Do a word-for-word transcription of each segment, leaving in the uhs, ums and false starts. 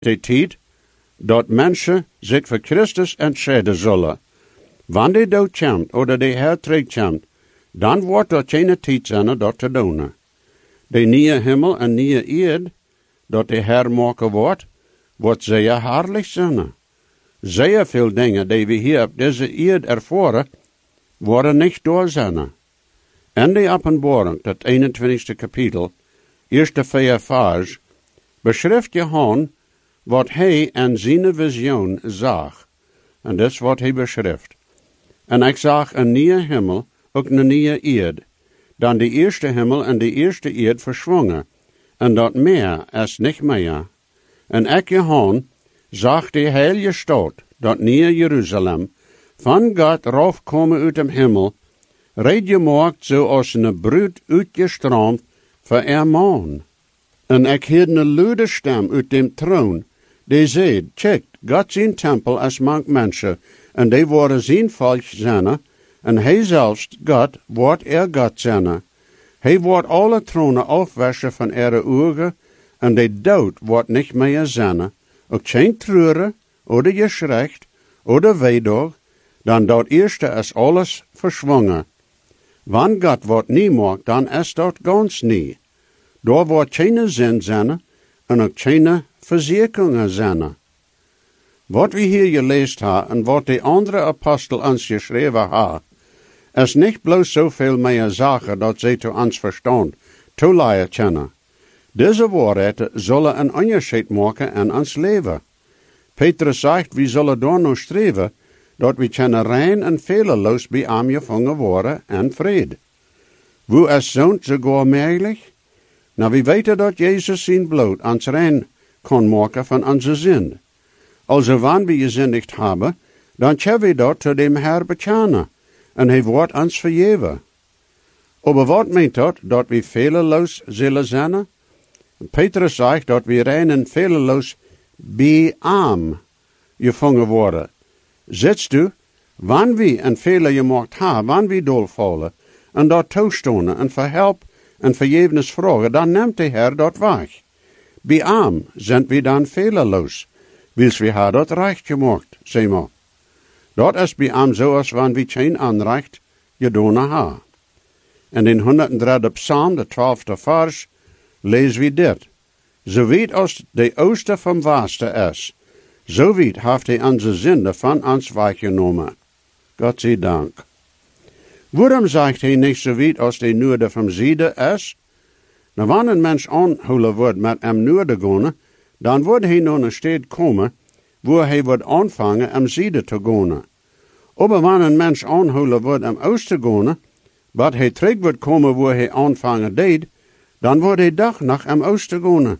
de tijd dat mensen zich voor Christus entscheiden zullen. Wanneer die dood komt, oder de Heer terugkomt, dan wordt dat geen tijd zijn dat te doen. De nieuwe hemel en nieuwe eerd, dat de Heer maken wordt, wordt zeer herrlich zijn. Zeer veel dingen die we hier op deze eerd ervaren, worden niet door zijn. En de openbaring, dat eenentwintigste kapitel, eerste vier vers, beschrijft Johan wat hij in zijn visioen zag. En dat is wat hij beschrijft. En ik zag een nieuwe hemel, ook een nieuwe eerd. Dan de eerste hemel en de eerste eerd verschwongen. En dat meer is niet meer. En ik, Johan, zag de heilige stad, dat nieuwe Jeruzalem, van God raufkomen uit dem hemel, reed gemaakt zoals een bruid uitgestroomd voor haar man. En ik hoorde een luide stem uit dem troon, die zei, check, God zijn tempel is mank mensen, en die worden zijn volk zijn, en hij zelfs, God, wordt er God zijn. Hij wordt alle tronen afwassen van ihre ogen, en de dood wordt niet meer zijn, ook geen treuren, oder geschrecht, oder weedoog, dan dat eerste is alles verschwongen. Wanneer God wordt niet maakt, dan is dat ganz nie. Daar wordt geen zin zijn, en ook geen verzekeringen zijn. Wat we hier gelezen hebben, en wat de andere apostel ons geschreven hebben, is niet bloos zoveel meer zaken dat zij te ons verstand toeleiden kunnen. Deze woorden zullen een onderscheid maken in ons leven. Petrus zegt, we zullen door nog streven, dat we kunnen rein en fehlerloos bij hem gevangen worden en vrede. Wo is zo'n sogar mogelijk? Nou, we weten dat Jezus zijn bloed ons rein kan maken van onze zin. Also wanneer we gezündigd hebben, dan kunnen we dat te dem Herr bekennen, en hij wordt ons vergeven. Aber wat meint dat, dat we fehlerloos zullen zijn? Petrus zegt dat we rein en fehlerloos bij hem gevangen worden. Zitst u, wanneer we een fehler gemaakt hebben, wanneer we doorvallen, en dat toestonen en verhelp en vergevenis vragen, dan neemt de Heer dat weg. Bij hem zijn we dan fehlerloos, wils we hebben dat recht gemaakt, zeg maar. Dat is bij hem zoals wanneer we geen aanrecht gedaan hebben. En in honderdderde psalm, de twaalfde vers, lezen we dit. Zo weet als de oosten van westen is, zo weet heeft hij onze zonde van ons weggenomen. God zij dank. Waarom zegt hij niet zo weet als de noorden van zuiden is? Nou, wanneer een mens aanhouden wordt met hem noorden gaan, dan wordt hij naar een stad komen, waar hij wordt aanvangen om zuiden te gaan. Maar wanneer een mens aanhouden wordt om oosten te gaan, wat hij terug wordt komen waar hij aanvangen deed, dan wordt hij dag nog om oosten gaan.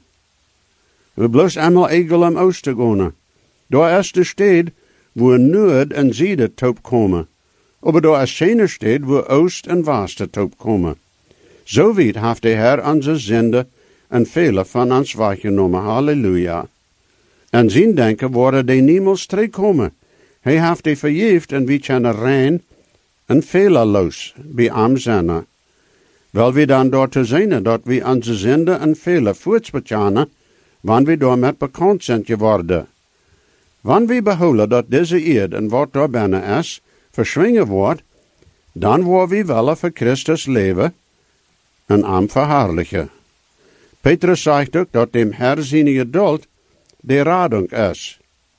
We bloos eenmaal egel om oosten gaan. Daar is de stad waar noord en zuiden top komen. Maar daar is geen stad waar oost en westen top komen. Zo weet heeft de Heer onze zonde en vele van ons weggenomen. Halleluja. En zijn denken worden die niemals terugkomen. Hij heeft die vergeeft en we kunnen rein en fehlerloos bij hem zijn. Wel we dan door te zijn dat we onze zonde en vele voortbekennen, wanneer we daarmee bekend zijn geworden. Wanneer we behouden dat deze eerd en wat daar binnen is, verschwingen wordt, dan worden we wel voor Christus leven en hem verherrlijken. Petrus zegt ook dat dem Herr zijn geduld de radung is.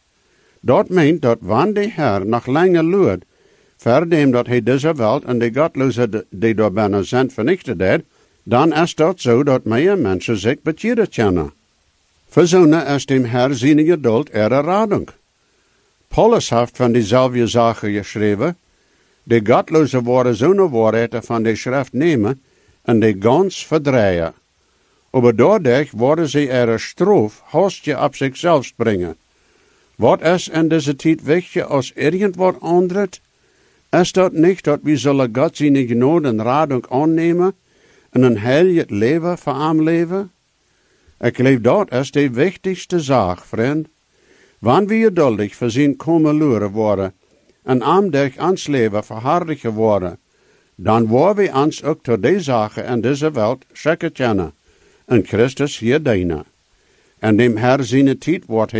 Dat meent dat wanneer de Herr nog langer luurt, verdem dat hij deze welt en de godlozen die daar binnen zijn vernichtet heeft, dan is dat zo dat meer mensen zich bekeren kunnen. Verzonnen is dem Herr zijn geduld ihre radung. Paulus heeft van diezelfde zaken geschreven, de godloze worden zo'n woorden van de schrift nemen en de gans verdrijven. Maar doordat worden ze ihre stroof haastje op zichzelf brengen. Wat is in deze tijd wichtig als irgendwat andert? Is dat niet dat we zullen God zijn genade en radung aannemen en een heilig leven voor hem leven? Ik geloof dat is de wichtigste zaak, vriend. Wanneer we geduldig voor zijn komen luren worden en aandacht ons leven verhardigen worden, dan worden we ons ook tot die zaken in deze wereld zeker kennen en Christus hier dienen. en dem Herr zijn tijd wordt